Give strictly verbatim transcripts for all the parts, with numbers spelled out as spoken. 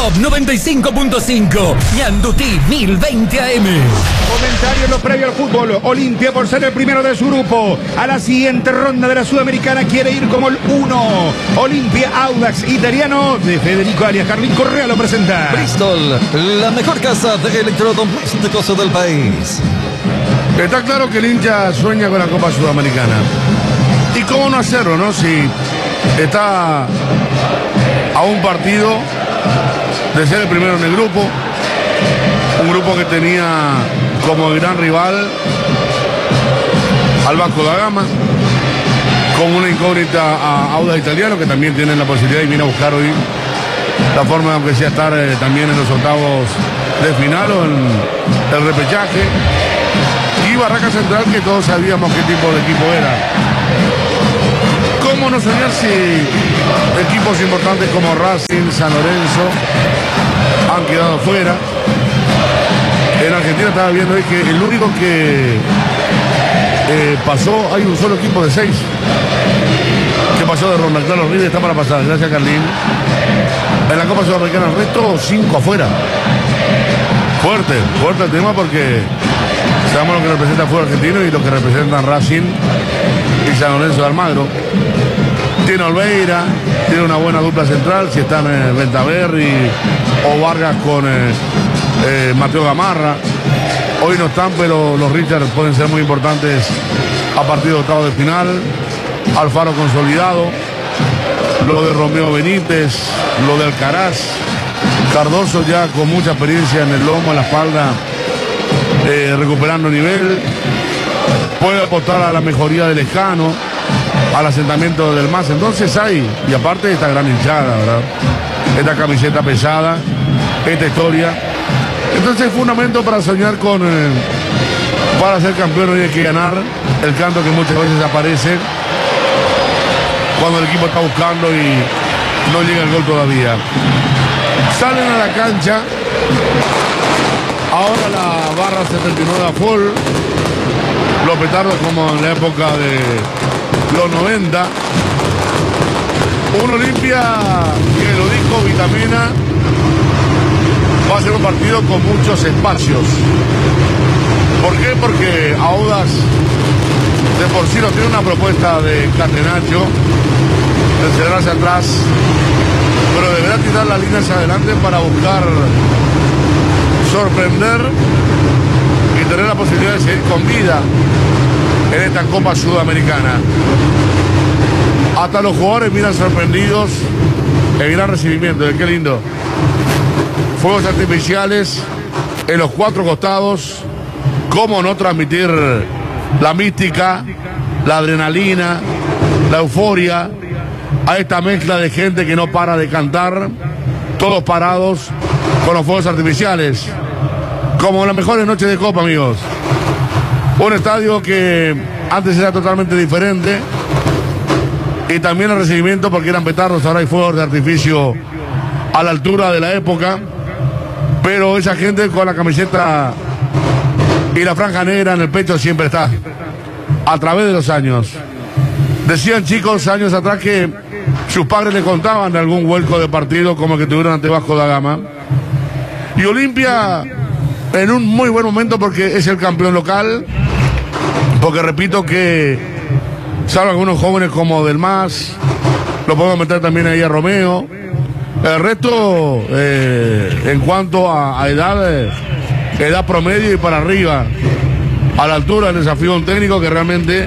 Top noventa y cinco punto cinco. Ñandutí mil veinte A M. Comentario en lo previo al fútbol. Olimpia, por ser el primero de su grupo, a la siguiente ronda de la Sudamericana quiere ir como el uno. Olimpia Audax Italiano de Federico Arias. Carlín Correa lo presenta. Bristol, la mejor casa de electrodomésticos del país. Está claro que el hincha sueña con la Copa Sudamericana. ¿Y cómo no hacerlo, no? Si está a un partido de ser el primero en el grupo, un grupo que tenía como gran rival al Vasco da Gama, con una incógnita a Audax Italiano, que también tienen la posibilidad y viene a buscar hoy la forma, aunque sea estar eh, también en los octavos de final o en el repechaje. Y Barraca Central, que todos sabíamos qué tipo de equipo era. ¿Cómo no soñar si equipos importantes como Racing, San Lorenzo han quedado fuera? En Argentina estaba viendo hoy que el único que eh, pasó, hay un solo equipo de seis que pasó de ronda. Carlos Ríos está para pasar, gracias Carlín. En la Copa Sudamericana el resto, cinco afuera. Fuerte, fuerte el tema porque sabemos lo que representa el fútbol argentino y lo que representan Racing y San Lorenzo de Almagro. Tiene Olveira, tiene una buena dupla central, si están eh, Ventaverri o Vargas con eh, eh, Mateo Gamarra. Hoy no están, pero los Richards pueden ser muy importantes a partir de octavos de final. Alfaro consolidado, lo de Romeo Benítez, lo de Alcaraz, Cardoso ya con mucha experiencia en el lomo, en la espalda, eh, recuperando nivel. Puede apostar a la mejoría de Lejano, al asentamiento del M A S. Entonces hay, y aparte esta gran hinchada, ¿verdad? Esta camiseta pesada, esta historia. Entonces es fundamento para soñar con, eh, para ser campeón hoy hay que ganar. El canto que muchas veces aparece cuando el equipo está buscando y no llega el gol todavía. Salen a la cancha. Ahora la barra setenta y nueve a full. Los petardos como en la época de los noventa. Un Olimpia que lo dijo Vitamina, va a ser un partido con muchos espacios. ¿Por qué? Porque Audax de por sí no tiene una propuesta de Catenaccio, de cerrarse atrás, pero deberá tirar las líneas adelante para buscar sorprender y tener la posibilidad de seguir con vida en esta Copa Sudamericana. Hasta los jugadores miran sorprendidos. El gran recibimiento, qué lindo. Fuegos artificiales en los cuatro costados. Cómo no transmitir la mística, la adrenalina, la euforia a esta mezcla de gente que no para de cantar, todos parados con los fuegos artificiales, como en las mejores noches de Copa, amigos. Un estadio que antes era totalmente diferente, y también el recibimiento, porque eran petardos, ahora hay fuegos de artificio a la altura de la época, pero esa gente con la camiseta y la franja negra en el pecho siempre está, a través de los años. Decían chicos años atrás que sus padres le contaban de algún vuelco de partido como el que tuvieron ante Vasco da Gama. Y Olimpia en un muy buen momento porque es el campeón local, porque repito que salvo algunos jóvenes como del M A S, lo podemos meter también ahí a Romeo. El resto, eh, en cuanto a, a edad, eh, edad promedio y para arriba, a la altura del desafío de un técnico que realmente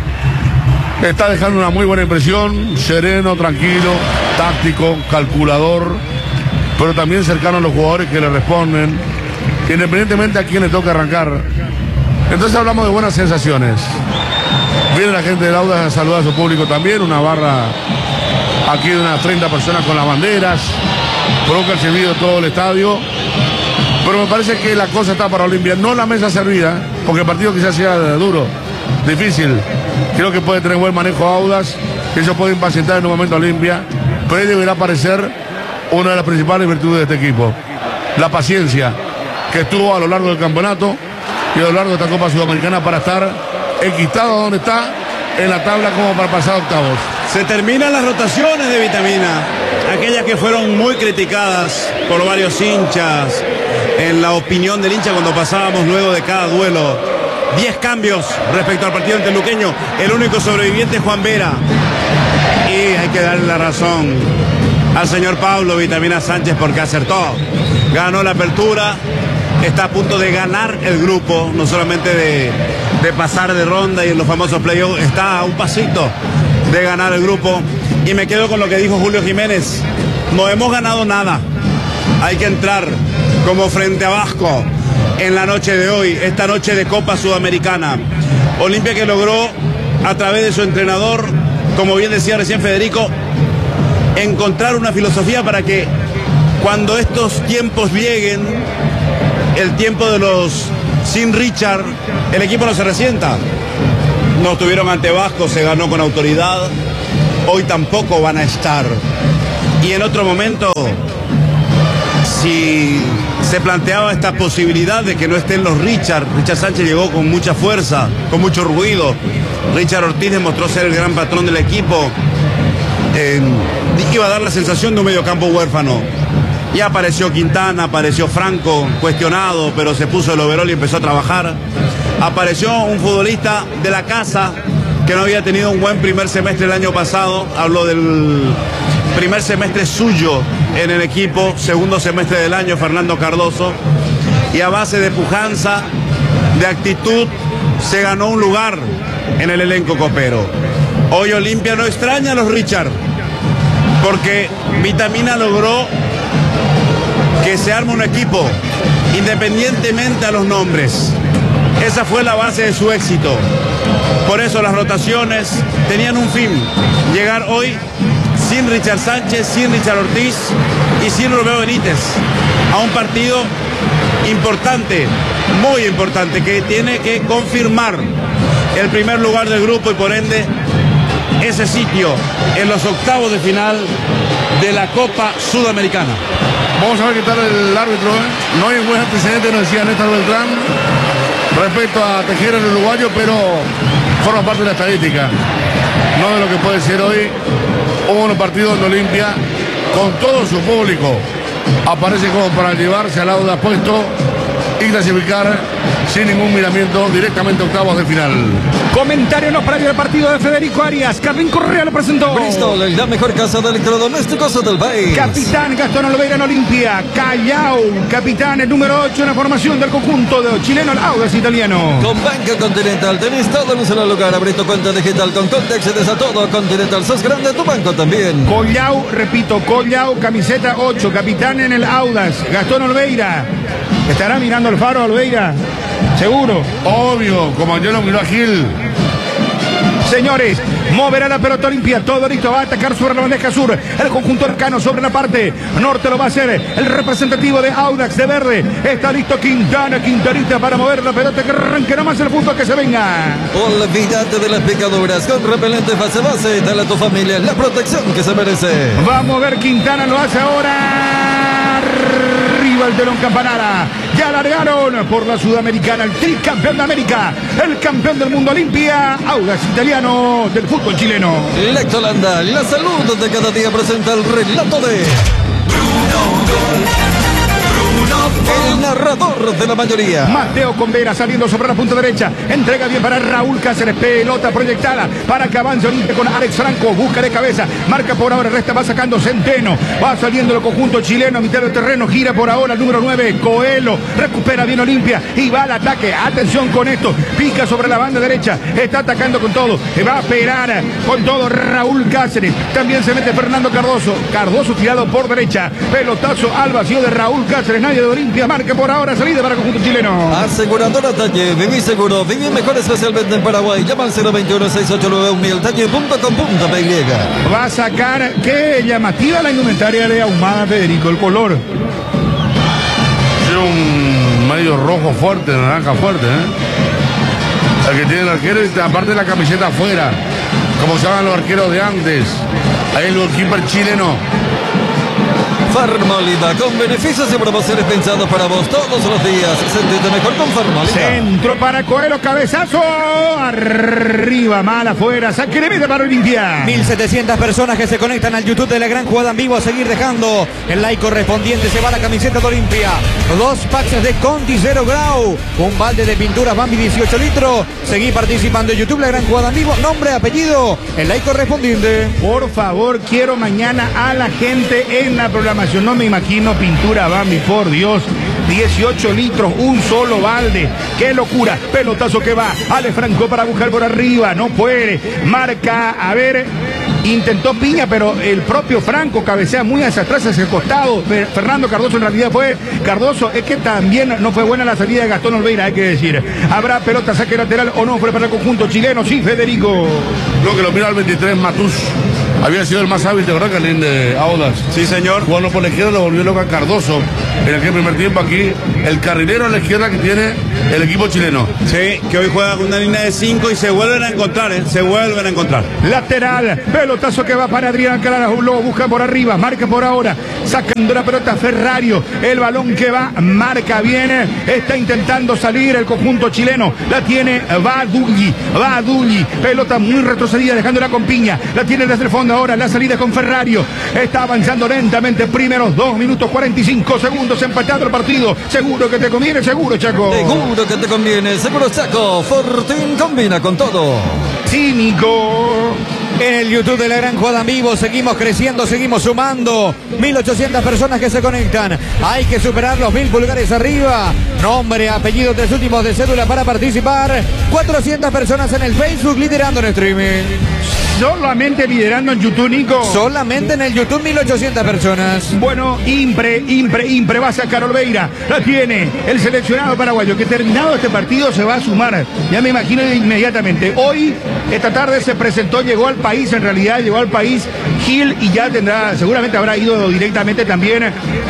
está dejando una muy buena impresión, sereno, tranquilo, táctico, calculador, pero también cercano a los jugadores que le responden, independientemente a quién le toca arrancar. Entonces hablamos de buenas sensaciones. Viene la gente del Audax a saludar a su público también, una barra aquí de unas treinta personas con las banderas, provoca el servicio de todo el estadio, pero me parece que la cosa está para Olimpia, no la mesa servida, porque el partido quizás sea duro, difícil. Creo que puede tener buen manejo Audax, que eso puede impacientar en un momento a Olimpia, pero ahí deberá aparecer una de las principales virtudes de este equipo, la paciencia que estuvo a lo largo del campeonato y a lo largo de esta Copa Sudamericana para estar enquistado donde está en la tabla como para pasar a octavos. Se terminan las rotaciones de Vitamina. aquellas que fueron muy criticadas por varios hinchas, en la opinión del hincha cuando pasábamos luego de cada duelo. Diez cambios respecto al partido anteluqueño, el único sobreviviente es Juan Vera. Y hay que darle la razón al señor Pablo y también a Sánchez porque acertó. Ganó la apertura, está a punto de ganar el grupo, no solamente de, de pasar de ronda y en los famosos playoffs, está a un pasito de ganar el grupo. Y me quedo con lo que dijo Julio Jiménez, no hemos ganado nada, hay que entrar como frente a Vasco en la noche de hoy, esta noche de Copa Sudamericana. Olimpia que logró a través de su entrenador, como bien decía recién Federico, encontrar una filosofía para que cuando estos tiempos lleguen, el tiempo de los sin Richard, el equipo no se resienta. No estuvieron ante Vasco, se ganó con autoridad, hoy tampoco van a estar. Y en otro momento, si se planteaba esta posibilidad de que no estén los Richard, Richard Sánchez llegó con mucha fuerza, con mucho ruido. Richard Ortiz demostró ser el gran patrón del equipo. Eh, iba a dar la sensación de un mediocampo huérfano. Ya apareció Quintana, apareció Franco, cuestionado, pero se puso el overol y empezó a trabajar. Apareció un futbolista de la casa que no había tenido un buen primer semestre el año pasado. Hablo del primer semestre suyo en el equipo, segundo semestre del año, Fernando Cardoso. Y a base de pujanza, de actitud, se ganó un lugar en el elenco copero. Hoy Olimpia no extraña a los Richard, porque Vitamina logró que se arme un equipo independientemente a los nombres. Esa fue la base de su éxito. Por eso las rotaciones tenían un fin, llegar hoy sin Richard Sánchez, sin Richard Ortiz y sin Romeo Benítez a un partido importante, muy importante, que tiene que confirmar el primer lugar del grupo y por ende ese sitio en los octavos de final de la Copa Sudamericana. Vamos a ver qué tal el árbitro, ¿eh? No hay buen antecedente, nos decía Néstor Beltrán, respecto a Tejera, el uruguayo, pero forma parte de la estadística, no de lo que puede ser hoy. Hubo unos partidos de Olimpia con todo su público, aparece como para llevarse al lado de apuesto y clasificar sin ningún miramiento directamente a octavos de final. Comentario en los previos del partido de Federico Arias. Carlín Correa lo presentó. Bristol, la mejor casa de electrodomésticos del país. Capitán Gastón Olveira en Olimpia. Callao, capitán el número ocho en la formación del conjunto de chileno, el Audax italiano. Con Banca Continental tenés todo en un solo lugar. Abrí tu cuenta digital con Conte, accedes a todo. Continental, sos grande, tu banco también. Collao, repito, Collao, camiseta ocho, capitán en el Audax. Gastón Olveira. ¿Estará mirando el faro Olveira? Seguro. Obvio, como yo lo miró a Gil. Señores, moverá la pelota Olimpia, todo listo, va a atacar sobre la bandeja sur, el conjunto arcano sobre la parte norte lo va a hacer el representativo de Audax de verde, está listo Quintana, Quintanita para mover la pelota, que arranque nomás el fútbol, que se venga. Olvídate de las picaduras, con repelente fase base, dale a tu familia la protección que se merece. Vamos a ver, Quintana lo hace ahora, arriba el telón Campanara, ya largaron por la Sudamericana, el tricampeón de América, el campeón del mundo Olimpia, Audax italiano del fútbol chileno. Lectolanda, la salud de cada día presenta el relato de el narrador de la mayoría. Mateo Convera saliendo sobre la punta derecha. Entrega bien para Raúl Cáceres. Pelota proyectada para que avance Olimpia con Alex Franco. Busca de cabeza. Marca por ahora. Resta. Va sacando Centeno. Va saliendo el conjunto chileno a mitad del terreno. Gira por ahora el número nueve. Coelho. Recupera bien Olimpia. Y va al ataque. Atención con esto. Pica sobre la banda derecha. Está atacando con todo. Va a esperar con todo Raúl Cáceres. También se mete Fernando Cardoso. Cardoso tirado por derecha. Pelotazo al vacío de Raúl Cáceres. Nadie de Olimpia. Marca por ahora. Salida para el conjunto chileno. Aseguradora Talle. Viví seguro. Viví mejor, especialmente en Paraguay. Llama al cero veintiuno, seiscientos ochenta y nueve, mil. Talle punto com punto pe ye. Va a sacar. Qué llamativa la indumentaria de Ahumada, Federico. El color. Tiene un medio rojo fuerte, naranja fuerte, ¿eh? El que tiene el arquero y aparte de la camiseta afuera. Como se llaman los arqueros de antes. Ahí el goalkeeper chileno. Farmolida, con beneficios y promociones pensados para vos todos los días. Sentite mejor con Farmolida. Centro para Coelho, cabezazo. Arriba, mal afuera. Saque de meta para Olimpia. mil setecientas personas que se conectan al YouTube de la gran jugada en vivo. A seguir dejando el like correspondiente. Se va la camiseta de Olimpia. Dos packs de Conti cero grau. Un balde de pinturas Bambi dieciocho litros. Seguí participando en YouTube, la gran jugada en vivo. Nombre, apellido, el like correspondiente. Por favor, quiero mañana a la gente en la programación. No me imagino pintura Bambi, por Dios. dieciocho litros, un solo balde. ¡Qué locura! Pelotazo que va. Ale Franco para buscar por arriba. No puede. Marca, a ver. Intentó Piña, pero el propio Franco cabecea muy hacia atrás, hacia el costado. Fernando Cardoso en realidad fue Cardoso. Es que también no fue buena la salida de Gastón Olveira, hay que decir. ¿Habrá pelota, saque lateral o no? Fue para el conjunto chileno. Sí, Federico. Lo que lo mira al veintitrés, Matús. Había sido el más hábil de verdad, Carlín, de Audax. Sí, señor. Jugando por la izquierda lo volvió loco a Cardoso. En aquel primer tiempo aquí, el carrilero a la izquierda que tiene el equipo chileno. Sí, que hoy juega con una línea de cinco y se vuelven a encontrar, ¿eh? Se vuelven a encontrar. Lateral, pelotazo que va para Adrián Calara, lo busca por arriba, marca por ahora, sacando la pelota Ferrario, el balón que va, marca bien, está intentando salir el conjunto chileno, la tiene Badulli, Badulli, pelota muy retrocedida, dejándola con Piña, la tiene desde el fondo ahora, la salida con Ferrario, está avanzando lentamente, primeros dos minutos cuarenta y cinco segundos, empatado el partido, seguro que te conviene, seguro, Chaco. Seguro que te conviene, seguro, Chaco. Fortín combina con todo. Cínico. En el YouTube de la gran jugada en vivo seguimos creciendo, seguimos sumando. mil ochocientas personas que se conectan. Hay que superar los mil pulgares arriba. Nombre, apellido, tres últimos de cédula para participar. cuatrocientas personas en el Facebook liderando en streaming. Solamente liderando en YouTube, Nico. Solamente en el YouTube mil ochocientas personas. Bueno, impre, impre, impre. Va a sacar Olveira. La tiene el seleccionado paraguayo que terminado este partido se va a sumar. Ya me imagino inmediatamente. Hoy, esta tarde se presentó, llegó al país, en realidad llegó al país Gil y ya tendrá, seguramente habrá ido directamente también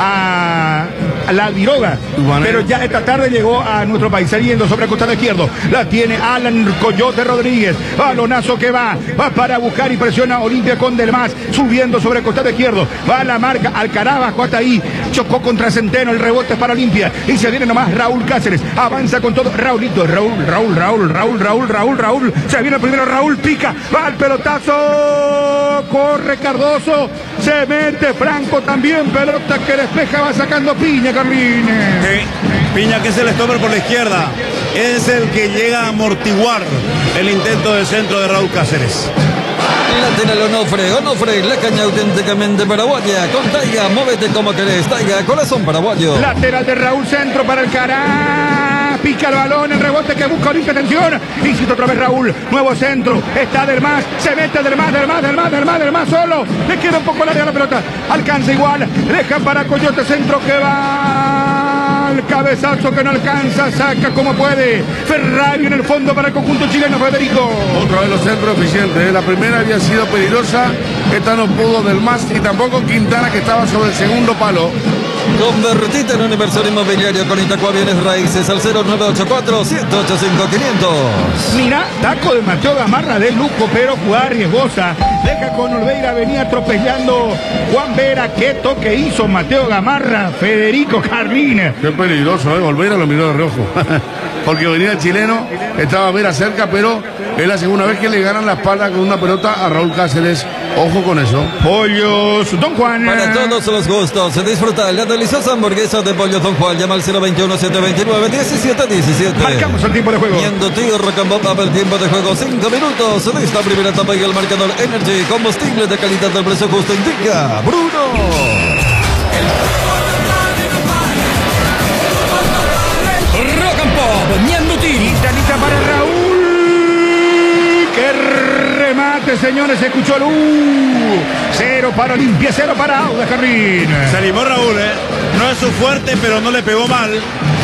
a, a la Albiroga. Bueno, pero ya esta tarde llegó a nuestro país saliendo sobre el costado izquierdo. La tiene Alan Coyote Rodríguez. Balonazo que va. Va para buscar y presiona Olimpia con Delmas, subiendo sobre el costado izquierdo, va a la marca, Alcaraz bajó hasta ahí, chocó contra Centeno, el rebote es para Olimpia, y se viene nomás Raúl Cáceres, avanza con todo, Raulito, Raúl, Raúl, Raúl, Raúl, Raúl, Raúl, Raúl, se viene primero Raúl, pica, va al pelotazo, corre Cardoso, se mete Franco también, pelota que despeja, va sacando Piña, Carlín. Sí. Piña, que es el stopper por la izquierda, es el que llega a amortiguar el intento de centro de Raúl Cáceres. Lateral Onofre, Onofre, la caña auténticamente paraguaya. Con Taiga, móvete como querés. Taiga, corazón paraguayo. Lateral de Raúl, centro para el Cará. Pica el balón, el rebote que busca Olimpia, atención. Insiste otra vez Raúl, nuevo centro. Está Delmas, se mete Delmas, Delmas, Delmas, Delmas, Delmas solo. Le queda un poco larga la pelota. Alcanza igual, deja para Coyote, centro que va. El cabezazo que no alcanza, saca como puede. Ferrari en el fondo para el conjunto chileno, Federico. Otra vez los centros eficientes, ¿eh? La primera había sido peligrosa, esta no pudo Delmas y tampoco Quintana, que estaba sobre el segundo palo. Convertite en un inversor inmobiliario con Itacua Bienes Raíces al cero nueve ocho cuatro, siete ocho cinco, quinientos. Mira, taco de Mateo Gamarra de lujo, pero jugada riesgosa. Deja con Olveira, venía atropellando Juan Vera. Qué toque hizo Mateo Gamarra, Federico Carlín. Qué peligroso, ¿eh? Olveira lo miró de reojo. Porque venía el chileno, estaba Vera cerca, pero es la segunda vez que le ganan la espalda con una pelota a Raúl Cáceres. Ojo con eso. Pollos Don Juan. Para todos los gustos, se disfruta la deliciosa hamburguesa de Pollos Don Juan. Llama al cero veintiuno, setecientos veintinueve, diecisiete diecisiete. Marcamos el tiempo de juego. Yendo Tío Rocambota para el tiempo de juego. cinco minutos de esta primera etapa y el marcador Energy. Combustible de calidad del precio justo indica Bruno. Rock and Pop, Ñanduti. Quintanita para Raúl. ¡Qué remate, señores! Se escuchó el U. Cero para Olimpia, cero para Audax, Carlín. Se animó Raúl, ¿eh? No es su fuerte, pero no le pegó mal.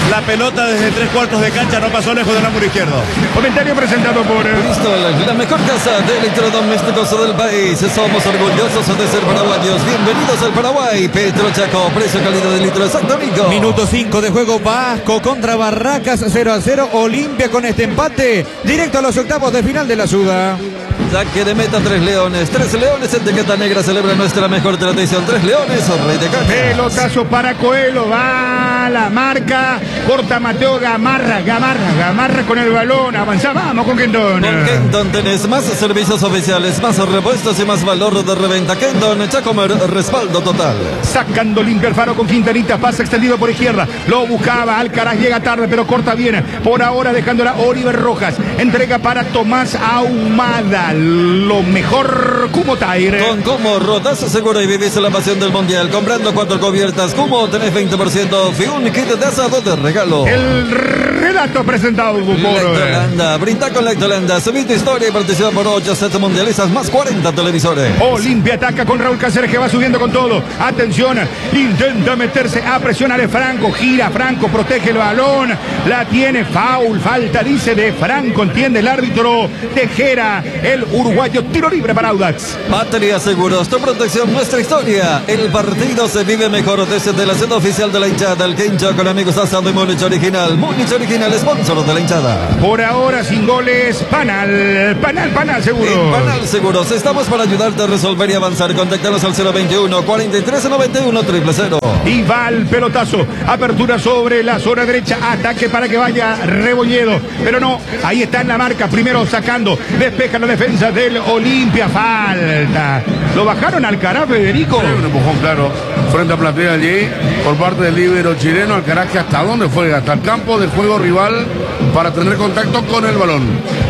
La pelota desde tres cuartos de cancha no pasó lejos del ángulo izquierdo. Comentario presentado por Bristol, la mejor casa de electrodomésticos del país. Somos orgullosos de ser paraguayos. Bienvenidos al Paraguay. Petro Chaco, precio calidad de litro exacto, Nico. Minuto cinco de juego. Vasco contra Barracas, cero a cero. Olimpia con este empate directo a los octavos de final de la Suda. Saque de meta, tres leones. Tres leones en Tequeta Negra celebra nuestra mejor tradición. Tres leones, rey de cañas. pelotazo para Coelho. Va la marca. Corta Mateo Gamarra. Gamarra, Gamarra con el balón. Avanza, vamos con Kenton. Con Kenton tenés más servicios oficiales, más repuestos y más valor de reventa. Kenton, Chacomer, respaldo total. Sacando limpio el Faro con Quintanita. Pasa extendido por izquierda. Lo buscaba. Alcaraz llega tarde, pero corta bien. Por ahora dejándola Oliver Rojas. Entrega para Tomás Ahumada. Lo mejor Cumo Tire. Con Cumo rotas seguro y vivís la pasión del mundial. Comprando cuatro cubiertas Cumo tenés veinte por ciento. Fiun kit de asado de regalo. El relato presentado por Lactolanda. Brinda con Lactolanda. Subí tu historia y participa por ocho sets mundialistas más cuarenta televisores. Olimpia ataca con Raúl Cáceres que va subiendo con todo. Atención, intenta meterse a presionar a Franco. Gira Franco, protege el balón. La tiene, foul, falta, dice de Franco. Entiende el árbitro Tejera. El uruguayo, tiro libre para Audax. Batería Seguros, tu protección, nuestra historia. El partido se vive mejor desde la sede oficial de la hinchada. El que hincha con amigos asado y Múnich Original. Múnich Original, sponsor de la hinchada. Por ahora sin goles, Panal. Panal, Panal Seguros. En Panal Seguros, estamos para ayudarte a resolver y avanzar. Contáctanos al cero veintiuno, cuarenta y tres, noventa y uno, cero cero. Y va el pelotazo. Apertura sobre la zona derecha. Ataque para que vaya Rebolledo. Pero no, ahí está en la marca. Primero sacando. Despeja la defensa del Olimpia. Falta. Lo bajaron al Alcaraz, Federico. Sí, un empujón claro frente a platea allí por parte del líbero chileno. Alcaraz, que hasta dónde fue, hasta el campo del juego rival para tener contacto con el balón.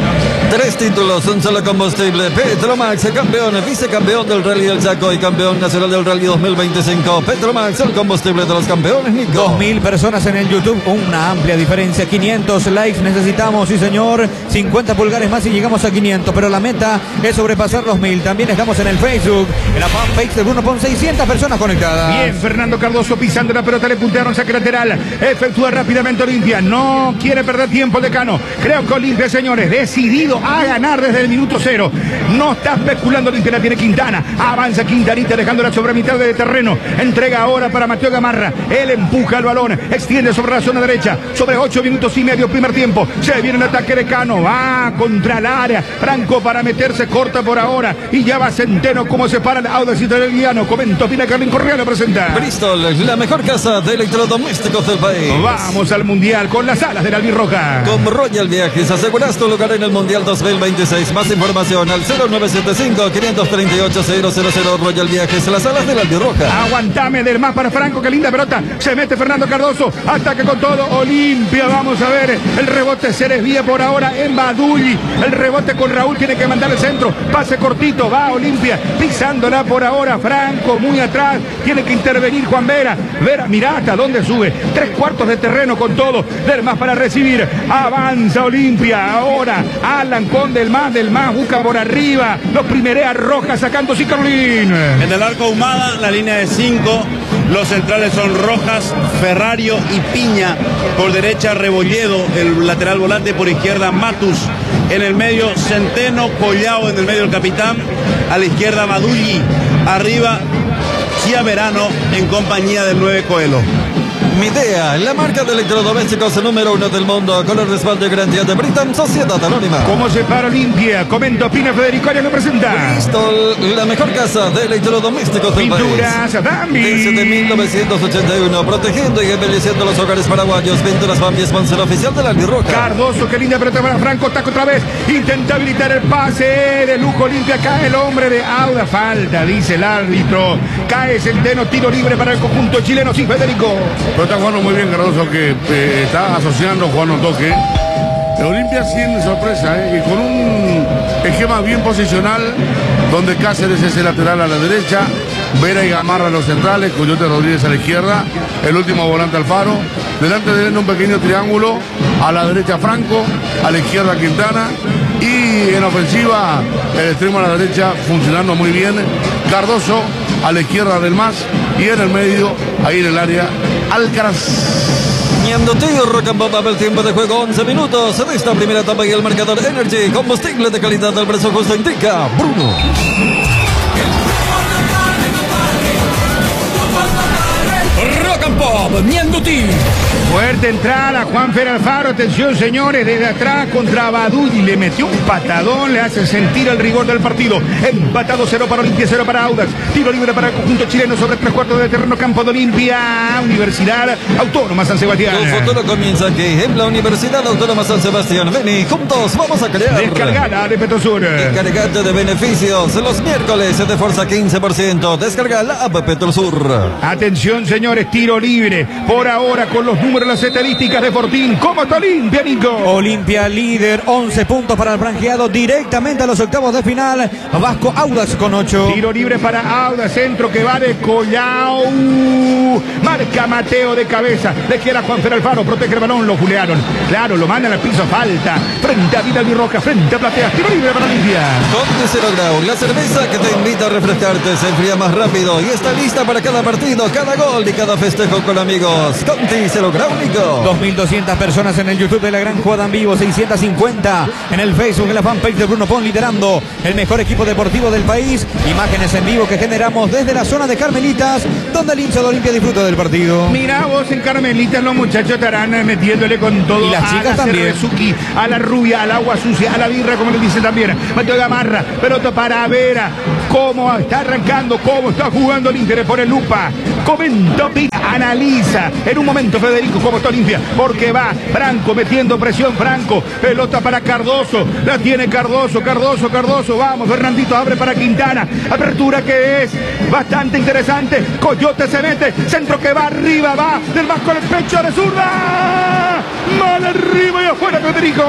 Tres títulos, un solo combustible. Petromax, campeón, vicecampeón del Rally del Chaco y campeón nacional del Rally dos mil veinticinco. Petromax, el combustible de los campeones, Nico. Dos mil personas en el YouTube, una amplia diferencia. quinientos likes necesitamos, sí señor. cincuenta pulgares más y llegamos a quinientos. Pero la meta es sobrepasar los mil. También estamos en el Facebook, en la fanpage de Bruno con seiscientas personas conectadas. Bien, Fernando Cardoso pisando la pelota, le puntearon saque lateral. Efectúa rápidamente Olimpia. No quiere perder tiempo el decano. Creo que Olimpia, señores, decidido a ganar desde el minuto cero. No está especulando Olimpia, la tiene Quintana. Avanza Quintanita dejándola sobre mitad de terreno. Entrega ahora para Mateo Gamarra. Él empuja el balón. Extiende sobre la zona derecha. Sobre ocho minutos y medio primer tiempo. Se viene el ataque de Cano. Va contra el área. Franco para meterse, corta por ahora. Y ya va Centeno como se para el Audax italiano. Comento, Pina Carlín Correa lo presenta. Bristol, la mejor casa de electrodomésticos del país. Vamos al Mundial con las alas de la albirroja. Con Royal Viajes aseguras tu lugar en el Mundial dos mil veintiséis. Más información al cero nueve siete cinco, cinco tres ocho, cero cero cero. Royal Viajes, las alas de la albirroja. Aguantame del más para Franco, qué linda pelota. Se mete Fernando Cardoso, ataque con todo Olimpia. Vamos a ver, el rebote se desvía por ahora en Badulli. El rebote con Raúl, tiene que mandar el centro. Pase cortito, va Olimpia, pisándola por ahora Franco, muy atrás. Tiene que intervenir Juan Vera. Vera, mirá hasta dónde sube. Tres cuartos de terreno con todo. Del más para recibir. Avanza Olimpia. Ahora Alan con del más, del más, busca por arriba. Los primerea Rojas sacando sí, Carolín. En el arco Humada, la línea de cinco. Los centrales son Rojas, Ferrario y Piña. Por derecha Rebolledo, el lateral volante. Por izquierda Matus. En el medio Centeno, Collao en el medio el capitán. A la izquierda Badulli. Arriba Chia Verano en compañía del nueve Coelho. Midea, la marca de electrodomésticos número uno del mundo, con el respaldo y garantía de Britam Sociedad Anónima. ¿Cómo se para Olimpia? Comento, Pina Federico Arias lo presenta. Bristol, la mejor casa de electrodomésticos del Pinturas país. Bambi. Desde mil novecientos ochenta y uno, protegiendo y embelleciendo los hogares paraguayos. Pinturas Bambi, sponsor oficial de la albirroja. Cardoso, qué linda pelota para Franco, taca otra vez. Intenta habilitar el pase de lujo Olimpia. Cae el hombre de Auda. Falta, dice el árbitro. Cae Centeno, tiro libre para el conjunto chileno. Sí, Federico. Pero está jugando muy bien Cardoso, que eh, está asociando, jugando un toque. El Olimpia sin sorpresa, eh, y con un esquema bien posicional, donde Cáceres es el lateral a la derecha, Vera y Gamarra los centrales, Coyote Rodríguez a la izquierda, el último volante Alfaro, delante de él un pequeño triángulo, a la derecha Franco, a la izquierda Quintana, y en ofensiva el extremo a la derecha funcionando muy bien, Cardoso a la izquierda del Mas, y en el medio, ahí en el área, Alcaraz. Ñandutí, Rocambop, el tiempo de juego once minutos de esta primera etapa y el marcador Energy, combustible de calidad del precio justo indica Bruno. Rock and Pop, Ñandutí. Fuerte entrada, Juanfer Alfaro, atención señores, desde atrás contra Badudi, le metió un patadón, le hace sentir el rigor del partido. Empatado cero para Olimpia, cero para Audax. Tiro libre para el conjunto chileno sobre tres cuartos de terreno, campo de Olimpia. Universidad Autónoma San Sebastián. Tu futuro comienza aquí en la Universidad Autónoma San Sebastián. Vení, juntos vamos a crear. Descargada de Petrosur. Descargate de beneficios los miércoles de fuerza quince por ciento. Descarga la app Petrosur. Atención señores, tiro libre. Por ahora con los números, las estadísticas de Fortín. ¿Cómo está Olimpia, Nico? Olimpia líder, once puntos para el franjeado, directamente a los octavos de final. Vasco Audax con ocho. Tiro libre para Audax, centro que va de Collao. Marca Mateo de cabeza. Le queda Juanfer Alfaro, protege el balón, lo julearon. Claro, lo mandan al piso, falta. Frente a Vidal y Roja, frente a Platea. Tiro libre para Olimpia. Conti Cero Grau, la cerveza que te invita a refrescarte, se enfría más rápido y está lista para cada partido, cada gol y cada festejo con amigos. Conti Cero Grau, Nico. dos mil doscientas personas en el YouTube de La Gran Jugada en Vivo, seiscientos cincuenta en el Facebook, en la fanpage de Bruno Pon, liderando el mejor equipo deportivo del país. Imágenes en vivo que generamos desde la zona de Carmelitas, donde el hincha de Olimpia disfruta del partido. Mira vos, en Carmelitas los muchachos estarán metiéndole con todo. Y las chicas a la también. Cervezuki, a la rubia, al agua sucia, a la birra, como le dice también Mateo Gamarra, pelota para Vera. Cómo está arrancando, cómo está jugando el Inter, por el lupa. Comenta, opina, analiza. En un momento, Federico, cómo está Olimpia, porque va Franco metiendo presión. Franco, pelota para Cardoso, la tiene Cardoso, Cardoso, Cardoso. Vamos, Fernandito abre para Quintana. Apertura que es bastante interesante. Coyote se mete, centro que va arriba, va del Vasco en el pecho de zurda. Mal arriba y afuera, Federico.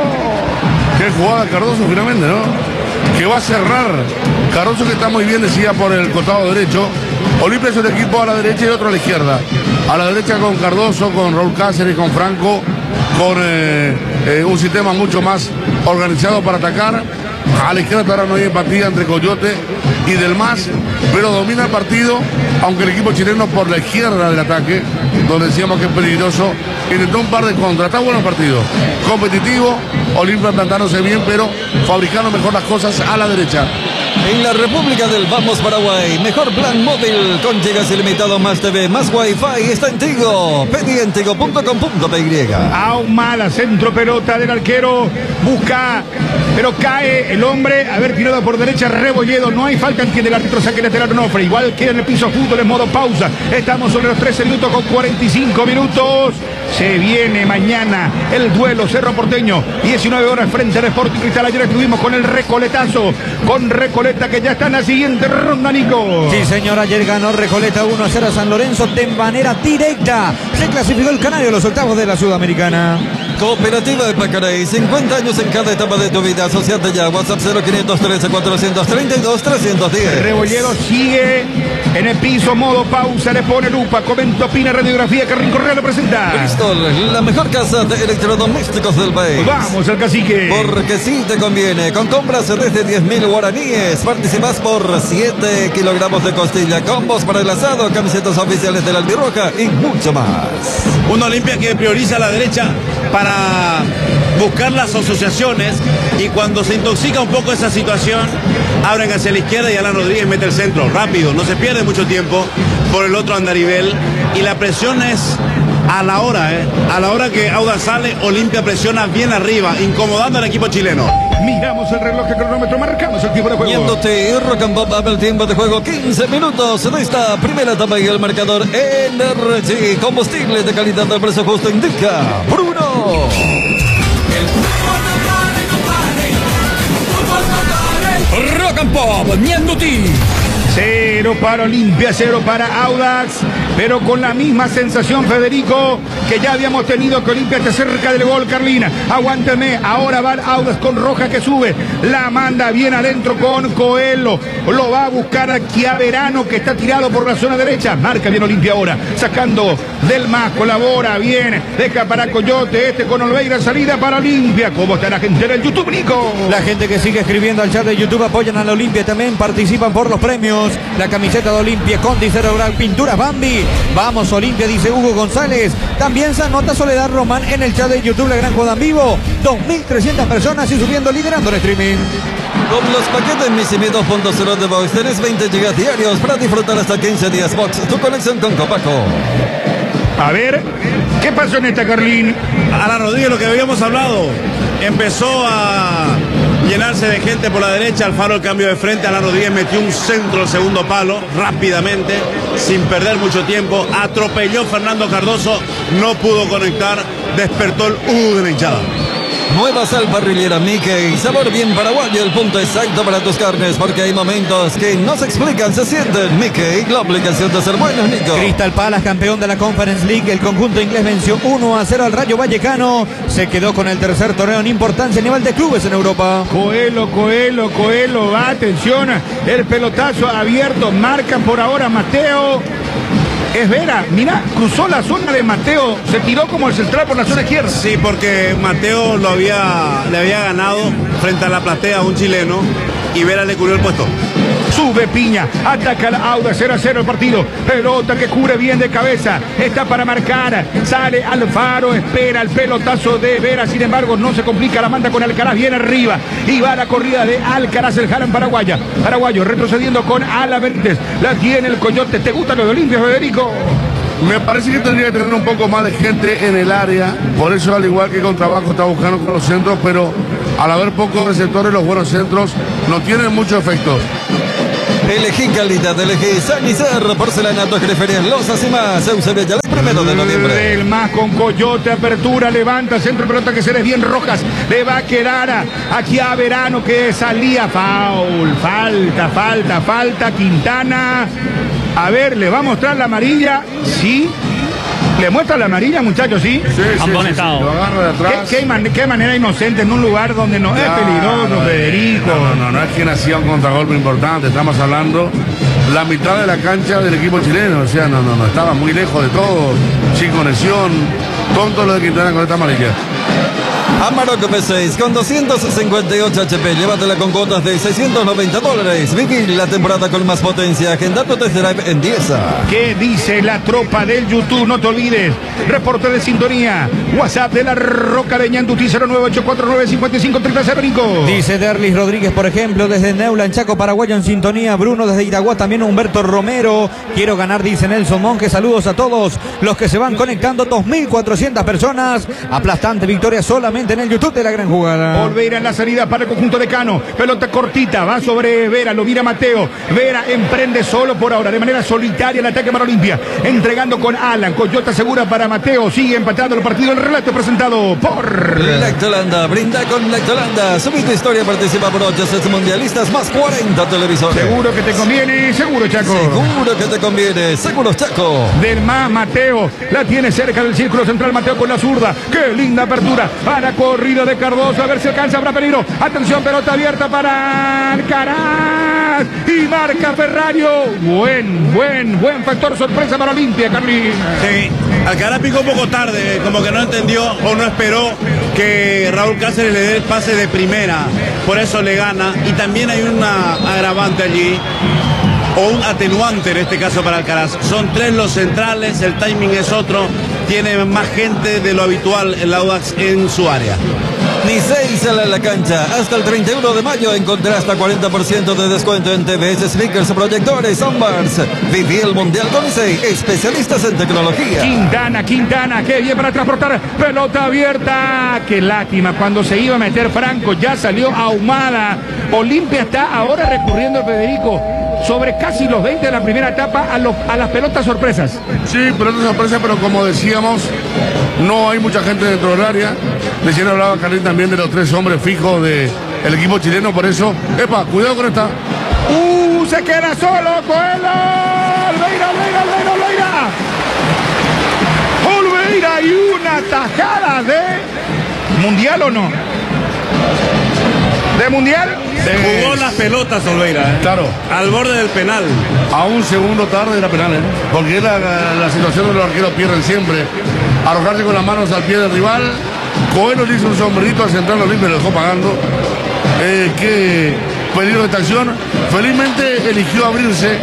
Qué jugada Cardoso finalmente, ¿no? Que va a cerrar. Cardoso que está muy bien, decía, por el costado derecho. Olimpia es un equipo a la derecha y otro a la izquierda. A la derecha con Cardoso, con Raúl Cáceres, con Franco, con eh, eh, un sistema mucho más organizado para atacar. A la izquierda ahora no hay empatía entre Coyote y Del Mas, pero domina el partido, aunque el equipo chileno por la izquierda del ataque, donde decíamos que es peligroso, intentó un par de contras. Está bueno el partido, competitivo, Olimpia plantándose bien, pero fabricando mejor las cosas a la derecha. En la República del Vamos Paraguay, mejor plan móvil con gigas ilimitado, más T V, más Wi-Fi, está en Tigo. Pedí en tigo punto com punto p y. Ahumada, centro pelota del arquero, busca, pero cae el hombre, haber tirado por derecha Rebolledo, no hay falta, entiende el árbitro, saque lateral Onofre, igual queda en el piso fútbol en modo pausa. Estamos sobre los trece minutos con cuarenta y cinco minutos. Se viene mañana el duelo Cerro Porteño, diecinueve horas frente al Sporting Cristal. Ayer estuvimos con el Recoletazo, con Recoleta que ya está en la siguiente ronda, Nico. Sí, señor, ayer ganó Recoleta uno a cero a San Lorenzo de manera directa. Se clasificó el Canario a los octavos de la Sudamericana. Cooperativa de Pacaray, cincuenta años en cada etapa de tu vida. Asociate ya, WhatsApp cero quinientos trece cuatrocientos treinta y dos trescientos diez. Rebolledo sigue en el piso, modo pausa, le pone lupa, comenta, opina, radiografía, Carrín Correa lo presenta. Bristol, la mejor casa de electrodomésticos del país. Vamos al cacique. Porque sí te conviene, con compras desde diez mil guaraníes, participas por siete kilogramos de costilla, combos para el asado, camisetas oficiales de la Albirroja y mucho más. Una Olimpia que prioriza a la derecha para buscar las asociaciones, y cuando se intoxica un poco esa situación, abren hacia la izquierda y Alan Rodríguez mete el centro, rápido, no se pierde mucho tiempo. Por el otro Andarivel, y la presión es a la hora, ¿eh? A la hora que Audax sale, Olimpia presiona bien arriba, incomodando al equipo chileno. Miramos el reloj, el cronómetro, marcamos el tiempo de juego. Yéndote, Rock and Pop abre el tiempo de juego, quince minutos de esta primera etapa y el marcador Energy, combustible de calidad del precio justo indica Bruno. Rock and Pop, Ñandutí. Cero para Olimpia, cero para Audax, pero con la misma sensación, Federico, que ya habíamos tenido, que Olimpia está cerca del gol. Carlina, aguánteme, ahora va Audax con Roja que sube, la manda bien adentro con Coelho, lo va a buscar aquí a Verano que está tirado por la zona derecha, marca bien Olimpia ahora, sacando del más, colabora bien, deja para Coyote, este con Olveira, salida para Olimpia. ¿Cómo está la gente en el YouTube, Nico? La gente que sigue escribiendo al chat de YouTube apoyan a la Olimpia, también participan por los premios. La camiseta de Olimpia, Conti Cero Grau, Pinturas Bambi, Vamos Olimpia, dice Hugo González. También se anota Soledad Román en el chat de YouTube, La Gran Jugada en Vivo. dos mil trescientas personas y subiendo, liderando el streaming. Con los paquetes Missimi dos punto cero de Vox tenés veinte gigas diarios para disfrutar hasta quince días. Vox, tu conexión con Copaco. A ver, ¿qué pasó en esta, Carlín? Alan Rodríguez, lo que habíamos hablado, empezó a llenarse de gente por la derecha. Alfaro, el cambio de frente. Alan Rodríguez metió un centro al segundo palo rápidamente, sin perder mucho tiempo. Atropelló Fernando Cardoso, no pudo conectar. Despertó el U de la hinchada. Nueva sal parrillera Mickey, sabor bien paraguayo, el punto exacto para tus carnes, porque hay momentos que no se explican, se sienten. Mickey, la obligación de ser buenos, Nico. Crystal Palace, campeón de la Conference League. El conjunto inglés venció uno a cero al Rayo Vallecano. Se quedó con el tercer torneo en importancia a nivel de clubes en Europa. Coelho, Coelho, Coelho, va, atención, el pelotazo abierto, marca por ahora Mateo. Es Vera, mira, cruzó la zona de Mateo, se tiró como el central por la zona izquierda. Sí, porque Mateo lo había, le había ganado frente a la platea a un chileno y Vera le cubrió el puesto. Sube Piña, ataca la Audax, cero a cero el partido. Pelota que cubre bien de cabeza, está para marcar. Sale Alfaro, espera el pelotazo de Vera. Sin embargo, no se complica, la manda con Alcaraz bien arriba. Y va la corrida de Alcaraz, el Jalan Paraguaya. Paraguayo retrocediendo con Ala Benítez. La tiene el Coyote. ¿Te gusta lo de Olimpia, Federico? Me parece que tendría que tener un poco más de gente en el área. Por eso, al igual que con trabajo, está buscando con los centros. Pero al haber pocos receptores, los buenos centros no tienen mucho efecto. Elegí calidad, elegí Sanizar, porcelanatos, griferías, losas y más. Eusebio ya el primero de noviembre. El más con Coyote, apertura, levanta, centro, pelota que se les bien Rojas. Le va a quedar a, aquí a Verano que salía. Foul, falta, falta, falta. Quintana. A ver, le va a mostrar la amarilla. Sí. ¿Le muestra la amarilla, muchachos? Sí. Sí, sí, sí, sí. Lo agarra de atrás. ¿Qué, qué, man, qué manera inocente en un lugar donde no ya, es peligroso, no, Federico? No, no, no, no es que hacía un contragolpe importante. Estamos hablando la mitad de la cancha del equipo chileno. O sea, no, no, no. Estaba muy lejos de todo. Sin conexión. Tonto lo de Quintana con esta amarilla. Amarok P seis con doscientos cincuenta y ocho H P. Llévatela con cuotas de seiscientos noventa dólares. Viví la temporada con más potencia. Agenda tu test drive en Diesa. ¿Qué dice la tropa del YouTube? No te olvides. Reporte de sintonía. WhatsApp de la Roca de Ñandutí cero nueve ocho cuatro nueve cinco cinco tres cero, Nico. Dice Derlis Rodríguez, por ejemplo, desde Neula, en Chaco, Paraguayo, en sintonía. Bruno desde Iraguá, también Humberto Romero. Quiero ganar, dice Nelson Monge. Saludos a todos los que se van conectando. dos mil cuatrocientas personas. Aplastante victoria solamente en el YouTube de La Gran Jugada. Olveira en la salida para el conjunto de Cano. Pelota cortita, va sobre Vera, lo mira Mateo. Vera emprende solo por ahora, de manera solitaria el ataque para Olimpia. Entregando con Alan. Coyota segura para Mateo. Sigue empatando el partido. El relato presentado por Lactolanda. Brinda con Lactolanda. Subí tu historia, participa por ocho sets mundialistas más cuarenta televisores. Seguro que te conviene, seguro, Chaco. Seguro que te conviene, seguro, Chaco. Del más Mateo. La tiene cerca del círculo central Mateo con la zurda. Qué linda apertura para corrida de Cardoso, a ver si alcanza, habrá peligro. Atención, pelota abierta para Alcaraz y marca Ferrario. Buen, buen, buen factor sorpresa para Olimpia, Carlín. Sí, Alcaraz picó un poco tarde, como que no entendió o no esperó que Raúl Cáceres le dé el pase de primera, por eso le gana. Y también hay una agravante allí, o un atenuante en este caso para Alcaraz. Son tres los centrales, el timing es otro, tiene más gente de lo habitual el Audax en su área. Ni seis sale a la cancha. Hasta el treinta y uno de mayo encontré hasta cuarenta por ciento de descuento en T V S, speakers, proyectores, soundbars. Viví el Mundial con seis especialistas en tecnología. Quintana, Quintana, qué bien para transportar. Pelota abierta. Qué lástima, cuando se iba a meter Franco ya salió ahumada. Olimpia está ahora recurriendo a Federico sobre casi los veinte de la primera etapa a, los, a las pelotas sorpresas. Sí, pelotas sorpresas, pero como decíamos, no hay mucha gente dentro del área. Recién hablaba Carlín también de los tres hombres fijos del equipo chileno, por eso, epa, cuidado con esta. ¡Uh! Se queda solo Coelho. Olveira, Olveira, Olveira, Olveira. Olveira y una tajada de ¿Mundial o no? ¿De Mundial? Se jugó las pelotas, Olveira, ¿eh? Claro. Al borde del penal. A un segundo tarde de la penal, ¿eh? Porque es la, la situación de los arqueros pierden siempre. Arrojarse con las manos al pie del rival. Coelho le hizo un sombrerito al central Olimpia y lo dejó pagando. Eh, qué peligro de esta acción. Felizmente eligió abrirse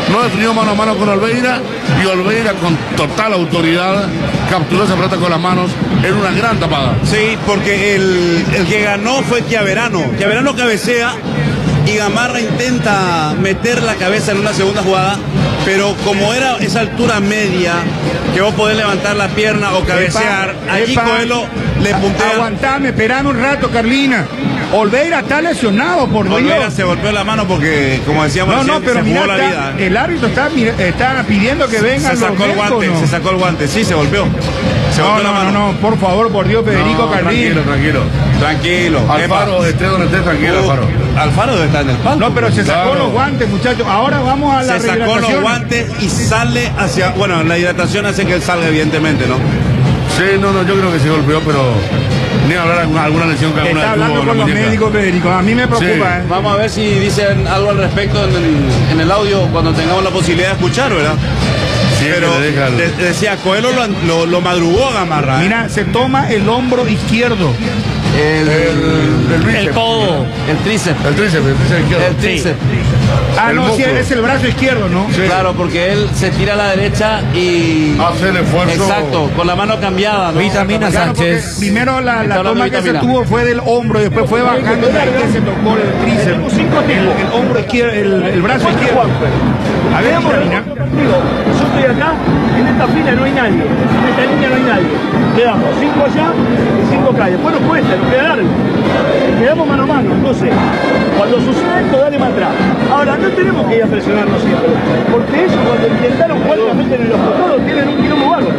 no definió mano a mano con Olveira y Olveira con total autoridad capturó esa pelota con las manos en una gran tapada. Sí, porque el, el que ganó fue Chiaverano. Chiaverano cabecea y Gamarra intenta meter la cabeza en una segunda jugada, pero como era esa altura media que vos podés levantar la pierna o cabecear, Epa, allí epa. Coelho le puntea. Aguantame, esperame un rato, Carlina. Olveira está lesionado, por Dios. Olveira se golpeó la mano porque, como decíamos, No, no, recién, pero se mira, jugó la está- vida. el árbitro está, mira, está pidiendo que vengan Se sacó los el guante, médicos, ¿no? se sacó el guante, sí, se golpeó. Se No, golpeó no, la no, mano. no, por favor, por Dios, Federico No, Carlina. tranquilo, tranquilo. Tranquilo. Alfaro, esté donde esté, tranquilo, Uh, Alfaro. Alfaro debe estar en el palco. No, pero se sacó Claro. los guantes, muchachos. Ahora vamos a la Se sacó los rehidratación. guantes y sale hacia... Bueno, la hidratación hace que él salga, evidentemente, ¿no? Sí, no, no, yo creo que se golpeó, pero ni hablar alguna, alguna lesión que alguna Está vez tuvo hablando en la con los muñeca. médicos, Federico. A mí me preocupa, Sí. ¿eh? Vamos a ver si dicen algo al respecto en el, en el audio cuando tengamos la posibilidad de escuchar, ¿verdad? Sí, Pero que le deja el- de- decía, Coelho lo, lo, lo madrugó a Gamarra. ¿eh? Mira, se toma el hombro izquierdo. el, el bíceps. codo, el tríceps. El tríceps, el tríceps izquierdo. El tríceps. Ah, El no, sí, músculo. es el brazo izquierdo, ¿no? Sí. Claro, porque él se tira a la derecha y... Hace el esfuerzo. Exacto, con la mano cambiada, ¿no? Vitamina Claro, porque Sánchez. primero la, Está la hablando toma de que se vitamina. tuvo fue del hombro y después fue bajando y ahí que se tocó el tríceps. El, el hombro izquierdo, el, el brazo izquierdo. A ver, Vitamina. Yo estoy acá, en esta fila no hay nadie, en esta línea no hay nadie. Quedamos cinco allá y cinco acá. Después nos cuesta, nos queda largo. Quedamos mano a mano, entonces, cuando sucede esto, dale más atrás. Ahora, no tenemos que ir a presionarnos siempre, porque ellos cuando intentaron jugar la mente en los costados tienen un quilombo bárbaro.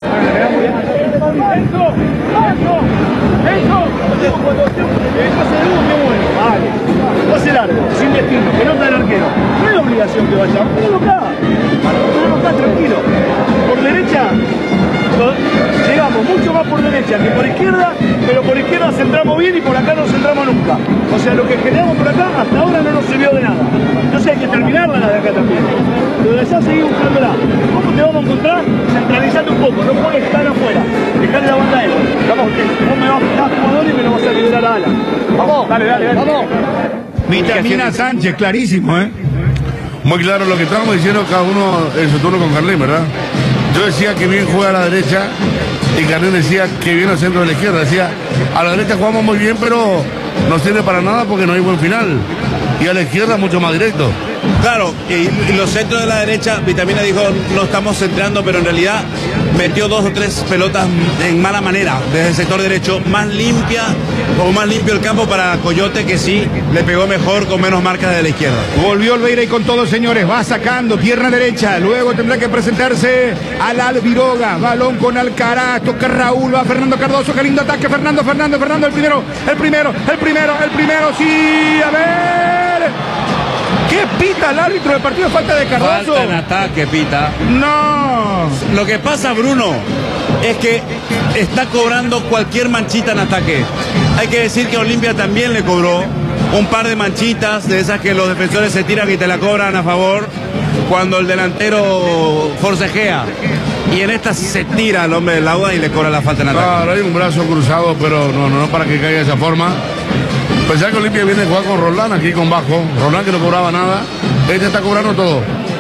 ¡Eso! ¡Eso! ¡Eso! Cuando el pase de uno, qué bueno, vale. Pase largo, sin destino, que no está el arquero. No hay obligación que vaya, ponelo acá. Ponelo acá, tranquilo. Por derecha, to- llegamos mucho más por derecha que por izquierda, pero por izquierda centramos bien y por acá no centramos nunca. O sea, lo que generamos por acá hasta ahora no nos sirvió de nada. Entonces hay que terminarla la de acá también. Lo de allá seguimos buscándola. ¿Cómo te vamos a encontrar? Centralizando un poco, no puedes estar afuera. Dejarle la banda a él. Vamos, que vos me vas a quitar jugador y me lo vas a liberar a ala. Vamos, dale, dale, dale. Vamos. Vitamina Sánchez, clarísimo, ¿eh? Muy claro lo que estábamos diciendo cada uno en su turno con Carlín, ¿verdad? Yo decía que bien juega a la derecha y Carlín decía que bien al centro de la izquierda. Decía, a la derecha jugamos muy bien, pero no sirve para nada porque no hay buen final. Y a la izquierda mucho más directo. Claro, y, y los centros de la derecha, Vitamina dijo, no estamos centrando, pero en realidad metió dos o tres pelotas en mala manera desde el sector derecho, más limpia o más limpio el campo para Coyote, que sí le pegó mejor con menos marcas de la izquierda. Volvió Olveira y con todo, señores, va sacando pierna derecha, luego tendrá que presentarse al Albiroga, balón con Alcaraz, toca Raúl, va Fernando Cardoso, qué lindo ataque, Fernando, Fernando, Fernando, el primero, el primero, el primero, el primero, sí, a ver, ¿qué pita el árbitro del partido? Falta de Cardoso. Falta en ataque, Pita. No, Lo que pasa, Bruno, es que está cobrando cualquier manchita en ataque. Hay que decir que Olimpia también le cobró un par de manchitas de esas que los defensores se tiran y te la cobran a favor cuando el delantero forcejea. Y en esta se tira el hombre del Lauda y le cobra la falta en ataque. Claro, hay un brazo cruzado, pero no, no, no para que caiga de esa forma. Pensar que Olimpia viene a jugar con Roland aquí con bajo. Roland que no cobraba nada. Este está cobrando todo.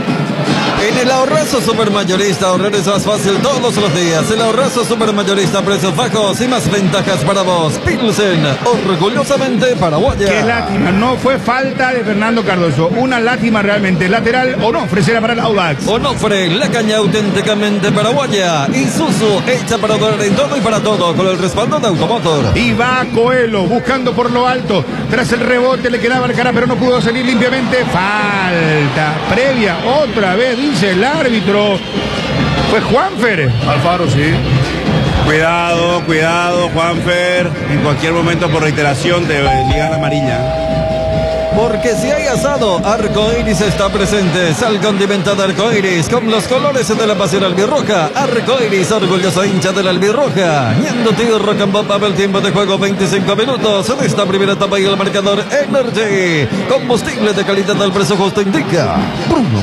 En el ahorrazo supermayorista, ahorrar es más fácil todos los días. El ahorrazo supermayorista, precios bajos y más ventajas para vos. Pilsen, orgullosamente paraguaya. qué lástima, no fue falta de Fernando Cardoso, una lástima realmente, lateral o no, ofrecerá para el Audax. Onofre, la caña auténticamente paraguaya. Isuzu, hecha para durar en todo y para todo, con el respaldo de Automotor. Y va Coelho buscando por lo alto. Tras el rebote le quedaba el cara, pero no pudo salir limpiamente. Falta previa, otra vez dice el árbitro. Fue Juanfer. Alfaro, sí. Cuidado, cuidado, Juanfer. En cualquier momento, por reiteración, te ligan la amarilla. Porque si hay asado, Arcoiris está presente. Sal condimentada Arcoiris con los colores de la pasión albirroja. Arcoiris, orgulloso hincha de la albirroja. Ñando tío Rock and Pop, el tiempo de juego veinticinco minutos en esta primera etapa y el marcador Energy. Combustible de calidad al precio justo indica Bruno.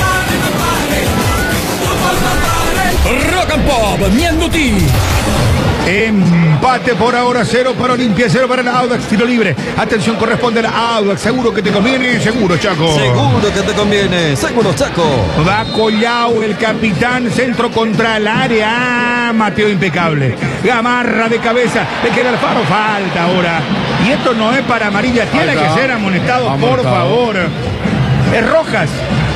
Rock and Pop, Ñanduti. Empate por ahora, cero para Olimpia, cero para el Audax, tiro libre. Atención, corresponde al Audax. Seguro que te conviene, seguro, Chaco. Seguro que te conviene, seguro, Chaco. Va Collao, el capitán, centro contra el área. Mateo impecable. Gamarra de cabeza, le queda el faro, falta ahora. Y esto no es para amarilla, tiene Falta. que ser amonestado, Amonestado. por favor. Es Rojas.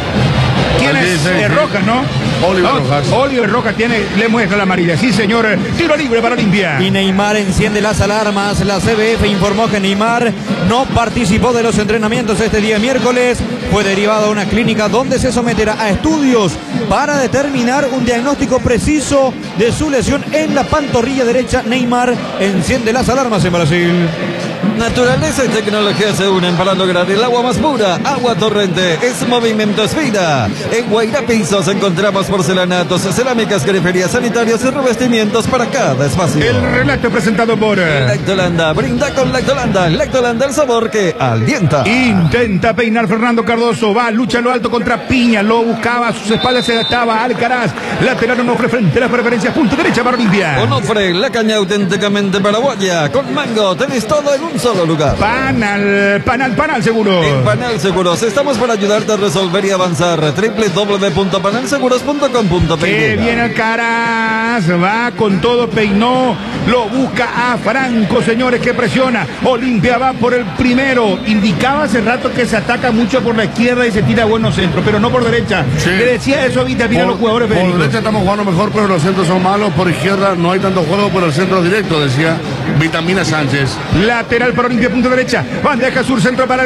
¿Quién Sí, es? sí, Es sí. Rojas, ¿no? Oliver No, Rojas. Oliver Rojas tiene, le muestra la amarilla. Sí, señor. Tiro libre para Olimpia. Y Neymar enciende las alarmas. La C B F informó que Neymar no participó de los entrenamientos este día miércoles. Fue derivado a una clínica donde se someterá a estudios para determinar un diagnóstico preciso de su lesión en la pantorrilla derecha. Neymar enciende las alarmas en Brasil. Naturaleza y tecnología se unen para lograr el agua más pura. Agua Torrente es movimiento, es vida. En Guairá Pisos encontramos porcelanatos, cerámicas, griferías sanitarias y revestimientos para cada espacio. El relato presentado por Lactolanda, brinda con Lactolanda. Lactolanda, el sabor que alienta. Intenta peinar Fernando Cardoso. Va, lucha en lo alto contra Piña. Lo buscaba, a sus espaldas se estaba Alcaraz. Lateral Onofre frente a las preferencias. Punto derecha para Olimpia. Onofre, la caña auténticamente paraguaya. Con mango tenés todo en un solo lugar. Panal, panal, panal seguro. En Panal Seguros estamos para ayudarte a resolver y avanzar. doble u doble u doble u punto panal seguros punto com punto pe. Que viene Alcaraz. Va con todo, peinó. Lo busca a Franco, señores, que presiona. Olimpia va por el primero. Indicaba hace rato que se ataca mucho por la izquierda y se tira buenos centros, pero no por derecha. Sí. Le decía eso a Vita, mira los jugadores. Por Federico. derecha estamos jugando mejor, pero los centros son malos. Por izquierda no hay tanto juego, por el centro directo, decía Vitamina Sánchez. Lateral para Olimpia, punto derecha. Bandeja sur, centro para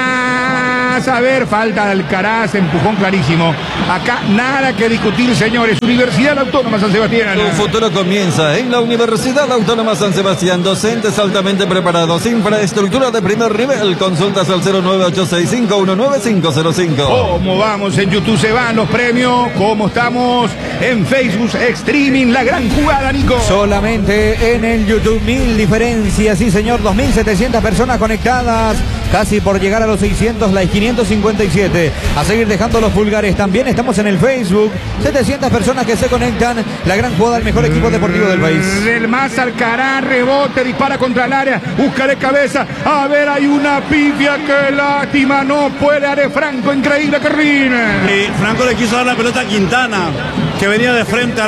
Alcaraz. A ver, falta de Alcaraz, empujón clarísimo. Acá nada que discutir, señores. Universidad Autónoma San Sebastián. Tu futuro comienza en la Universidad Autónoma San Sebastián. Docentes altamente preparados. Infraestructura de primer nivel. Consultas al cero nueve ocho seis cinco uno nueve cinco cero cinco. ¿Cómo vamos? En YouTube se van los premios. ¿Cómo estamos? En Facebook, streaming, la gran jugada, Nico. Solamente en el YouTube, mil diferencias, sí señor, dos mil setecientas personas conectadas, casi por llegar a los seiscientos, la quinientos cincuenta y siete. A seguir dejando los pulgares, también estamos en el Facebook, setecientas personas que se conectan, la gran jugada del mejor equipo deportivo del país. Del más Alcaraz, rebote, dispara contra el área, busca de cabeza. A ver, hay una pifia, qué lástima, no puede Are Franco, increíble, Carrín. Y Franco le quiso dar la pelota a Quintana, que venía de frente a